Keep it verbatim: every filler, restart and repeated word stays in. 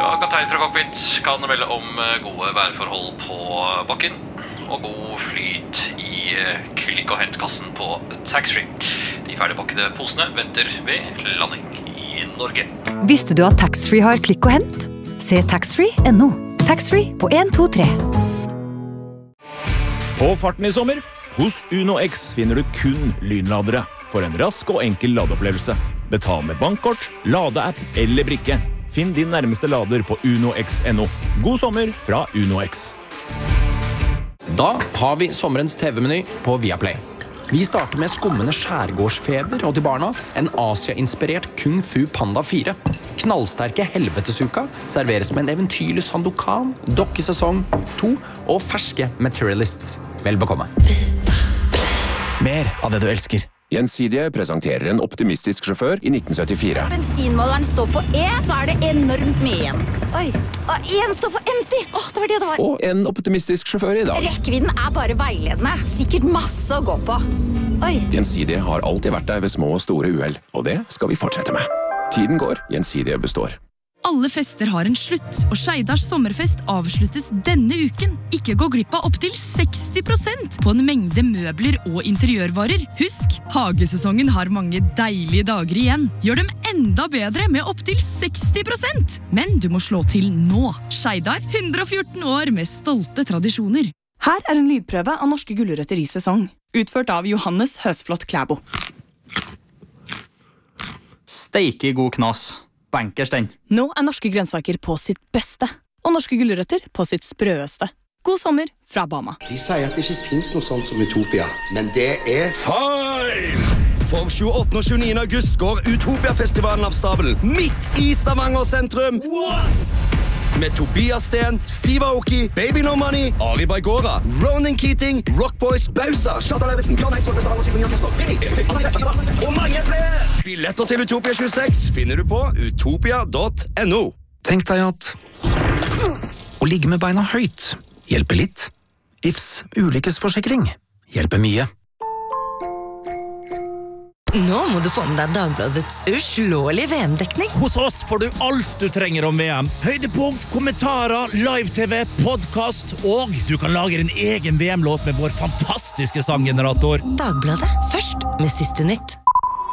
Ja, kaptein fra cockpit kan melde om gode værforhold på bakken og god flyt i klikk- og hentkassen på taxfree. De ferdigpakkede posene venter ved landing i Norge. Visste du at taxfree har klikk og hent? Se taxfree punktum no. Taxfree på en to tre. På farten i sommer, hos Uno X finner du kun lynladere for en rask og enkel ladeopplevelse. Betal med bankkort, ladeapp eller brikke. Finn din nærmeste lader på uno x punktum no. God sommer fra Uno X. Da har vi sommerens T V-meny på Viaplay. Vi starter med skummende skjærgårdsfeber og til barna en Asia-inspirert Kung Fu Panda fire. Knallsterke helvetesuka serveres med en eventyrlig Sandokan, dokkesesong to og ferske Materialists. Vel bekomme. Mer av det du elsker. Gjensidige presenterer en optimistisk sjåfør i nitten syttifire. Bensinmåleren står på E, så er det enormt mye igjen. Oi, og en står for empty. Åh, det var det det var. Og en optimistisk sjåfør i dag. Rekkevidden er bare veiledende. Sikkert masse å gå på. Oi. Gjensidige har alltid vært der ved små og store uheld, og det skal vi fortsette med. Tiden går, Gjensidige består. Alle fester har en slutt, og Skeidars sommerfest avsluttes denne uken. Ikke gå glipp av opp til seksti prosent på en mengde møbler og interiørvarer. Husk, hagesesongen har mange deilige dager igjen. Gjør dem enda bedre med opp til seksti prosent. Men du må slå til nå. Skeidar, hundre og fjorten år med stolte tradisjoner. Her er en lydprøve av norske gulrøtter i sesong. Utført av Johannes Høsflot Klæbo. Steike god knas. Bankers den. Nå er norske grønnsaker på sitt beste, og norske gulrøtter på sitt sprøeste. God sommer fra Bama. De sier at det ikke finnes noe sånt som Utopia, men det er feil! For tjueåttende og tjueniende august går Utopia-festivalen av stabelen midt i Stavanger sentrum. What? Med Tobias Sten, Steve Aoki, Baby No Money, Ari Baigora, Ronan Keating, Rock Boys, Bausa, Kjartan Levetsen, Bjørn Eidsvåg, Stavanger Symfoniorkester, og mange flere! Billetter til Utopia tjueseks finner du på utopia punktum no. Tenk deg at å ligge med beina høyt hjelper litt. I F S ulykkesforsikring hjelper mye. Nå må du få med deg Dagbladets uslåelige V M-dekning. Hos oss får du alt du trenger om V M. Høydepunkt, kommentarer, live-T V, podcast, og du kan lage din egen V M-låt med vår fantastiske sanggenerator. Dagbladet, først med siste nytt.